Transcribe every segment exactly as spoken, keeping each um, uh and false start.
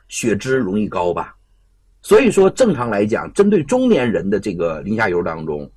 血脂容易高吧。所以说正常来讲，针对中年人的这个磷虾油当中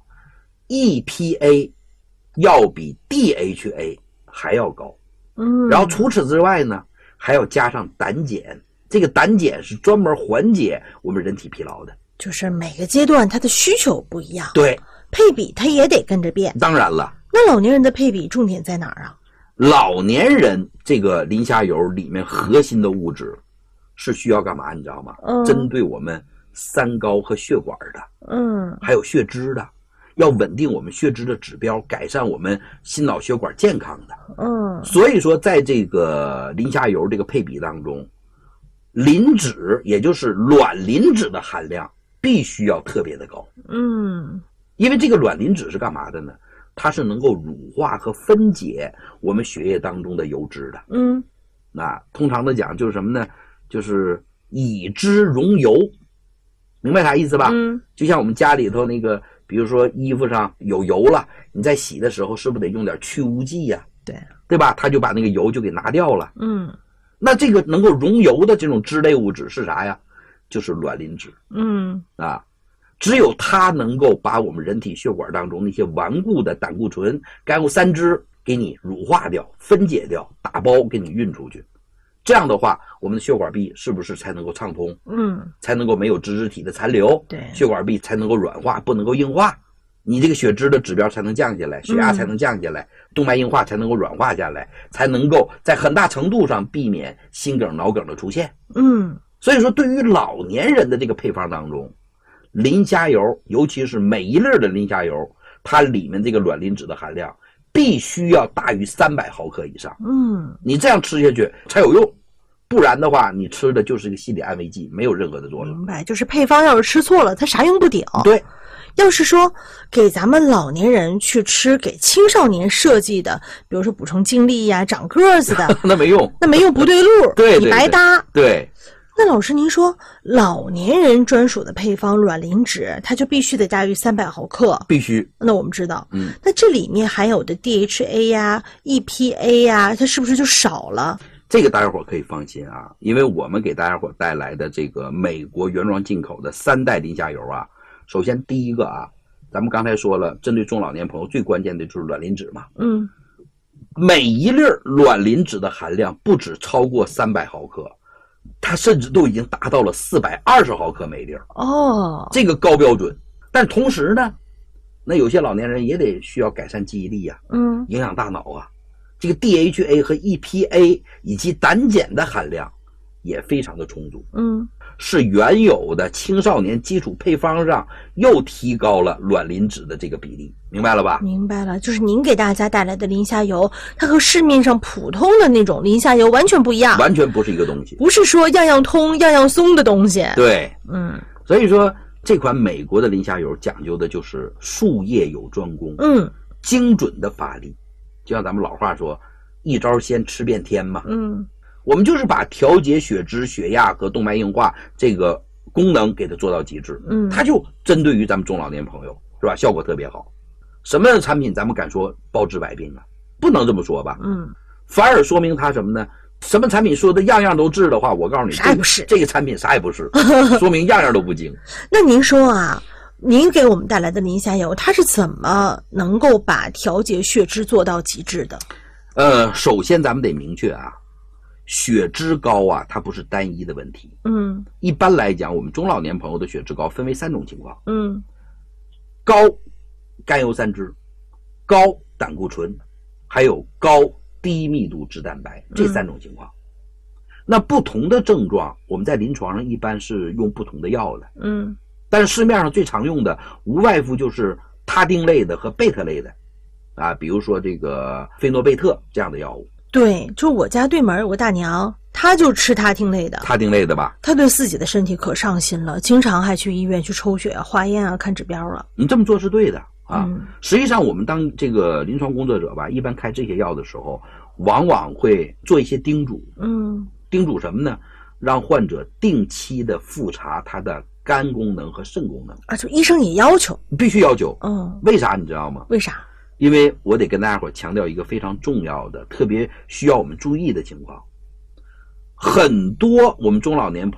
E P A 要比 D H A 还要高。 嗯， 然后除此之外呢，还要加上胆碱，这个胆碱是专门缓解我们人体疲劳的。 就是每个阶段它的需求不一样， 对， 配比它也得跟着变。 当然了， 那老年人的配比重点在哪儿啊？ 老年人这个磷虾油里面核心的物质是需要干嘛你知道吗？ 嗯， 针对我们三高和血管的， 嗯， 还有血脂的，要稳定我们血脂的指标，改善我们心脑血管健康的。 嗯， 所以说在这个磷虾油这个配比当中，磷脂也就是卵磷脂的含量必须要特别的高。 嗯， 因为这个卵磷脂是干嘛的呢？它是能够乳化和分解我们血液当中的油脂的。 嗯， 那通常的讲就是什么呢？就是以脂溶油，明白啥意思吧？ 嗯， 就像我们家里头那个，比如说衣服上有油了，你在洗的时候是不是得用点去污剂呀？ 对， 对吧？它就把那个油就给拿掉了。 嗯， 那这个能够溶油的这种脂类物质是啥呀？就是卵磷脂。 嗯， 啊，只有它能够把我们人体血管当中那些顽固的胆固醇、甘油三酯给你乳化掉、分解掉，打包给你运出去。这样的话，我们的血管壁是不是才能够畅通？ 嗯， 才能够没有脂质体的残留， 对， 血管壁才能够软化，不能够硬化。你这个血脂的指标才能降下来，血压才能降下来，嗯、动脉硬化才能够软化下来，才能够在很大程度上避免心梗、脑梗的出现。 嗯， 所以说，对于老年人的这个配方当中，磷虾油，尤其是每一粒的磷虾油，它里面这个卵磷脂的含量必须要大于三百毫克以上。 嗯， 你这样吃下去才有用，不然的话，你吃的就是一个心理安慰剂，没有任何的作用。 明白，就是配方要是吃错了，它啥用不顶。 对。 要是说给咱们老年人去吃给青少年设计的，比如说补充精力呀、长个子的， 那没用， 那没用，不对路， 对， 你白搭。 对。 那老师您说，老年人专属的配方卵磷脂，它就必须得大于三百毫克， 必须。 那我们知道， 嗯， 那这里面含有的 D H A 呀、E P A 呀，它是不是就少了？ 这个大家伙可以放心啊，因为我们给大家伙带来的这个美国原装进口的三代磷虾油啊。首先第一个啊，咱们刚才说了，针对中老年朋友最关键的就是卵磷脂嘛。 嗯， 每一粒卵磷脂的含量不止超过三百毫克，它甚至都已经达到了四百二十毫克每粒。 哦， 这个高标准。但同时呢，那有些老年人也得需要改善记忆力啊， 嗯， 影响大脑啊。这个 D H A 和 E P A 以及胆碱的含量也非常的充足。 嗯。 是原有的青少年基础配方上又提高了卵磷脂的这个比例，明白了吧？ 明白了，就是您给大家带来的磷虾油，它和市面上普通的那种磷虾油完全不一样， 完全不是一个东西， 不是说样样通样样松的东西。 对， 嗯， 所以说这款美国的磷虾油讲究的就是术业有专攻， 嗯， 精准的发力，就像咱们老话说，一招鲜吃遍天嘛， 嗯。 我们就是把调节血脂、血压和动脉硬化这个功能给它做到极致， 嗯， 它就针对于咱们中老年朋友，是吧？效果特别好。什么样的产品咱们敢说包治百病啊？不能这么说吧？ 嗯， 反而说明它什么呢？什么产品说的样样都治的话，我告诉你， 啥也不是， 这个产品啥也不是，说明样样都不精。 那您说啊，您给我们带来的磷虾油，它是怎么能够把调节血脂做到极致的？ 呃，首先咱们得明确啊，血脂高啊，它不是单一的问题。 嗯， 一般来讲，我们中老年朋友的血脂高分为三种情况。 嗯， 高甘油三酯、高胆固醇，还有高低密度脂蛋白，这三种情况。嗯、那不同的症状，我们在临床上一般是用不同的药的。 嗯， 但是市面上最常用的无外乎就是他汀类的和贝塔类的。啊，比如说这个菲诺贝特这样的药物。 对，就我家对门有个大娘，她就吃他汀类的。 他汀类的吧？ 她对自己的身体可上心了，经常还去医院去抽血啊、化验啊、看指标了。 你这么做是对的啊。 嗯、 实际上，我们当这个临床工作者吧，一般开这些药的时候，往往会做一些叮嘱。 嗯， 叮嘱什么呢？让患者定期的复查他的肝功能和肾功能。 啊，就医生也要求， 必须要求。 嗯， 为啥你知道吗？ 为啥？ 因为我得跟大家伙强调一个非常重要的、特别需要我们注意的情况。很多我们中老年朋